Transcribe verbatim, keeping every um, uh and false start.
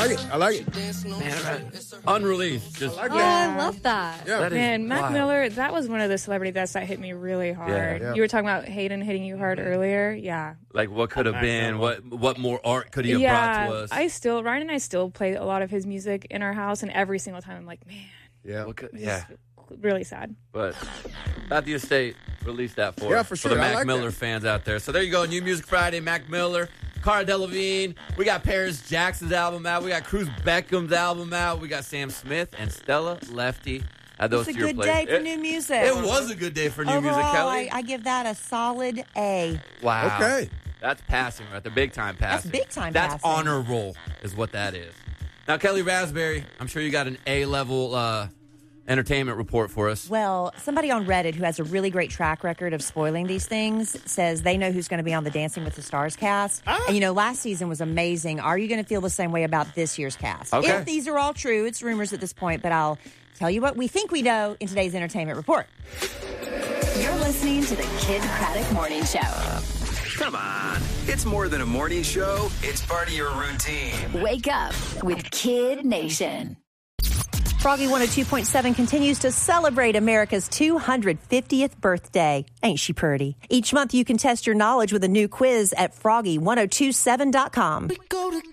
like it. I like it. Man, unreleased. Just, I like Oh, that. I love that. Yeah. that is Man, Mac wild. Miller, that was one of the celebrity deaths that hit me really hard. Yeah. You were talking about Hayden hitting you hard earlier. Yeah. Like, what could have Mac been? Miller. What what more art could he have yeah. brought to us? I still, Ryan and I still play a lot of his music in our house, and every single time I'm like, man, Yeah. What could- this yeah, is really sad. but at the estate, release that for Yeah, us, for for sure. the I Mac like Miller that. fans out there. So there you go, New Music Friday, Mac Miller, Cara Delevingne. We got Paris Jackson's album out. We got Cruz Beckham's album out. We got Sam Smith and Stella Lefty. Add those It's a to your good plate. day for It- new music. It was a good day for new Overall, music, Kelly. I, I give that a solid A. Wow. Okay. That's passing right there. Big time passing. big time That's passing. honor roll is what that is. Now, Kelly Raspberry, I'm sure you got an A-level uh, entertainment report for us. Well, somebody on Reddit who has a really great track record of spoiling these things says they know who's going to be on the Dancing with the Stars cast. Ah. And, you know, last season was amazing. Are you going to feel the same way about this year's cast? Okay. If these are all true, it's rumors at this point, but I'll tell you what we think we know in today's entertainment report. You're listening to the Kid Craddock Morning Show. Come on. It's more than a morning show. It's part of your routine. Wake up with Kid Nation. Froggy one oh two point seven continues to celebrate America's two hundred fiftieth birthday. Ain't she pretty? Each month you can test your knowledge with a new quiz at froggy ten twenty-seven dot com. We go to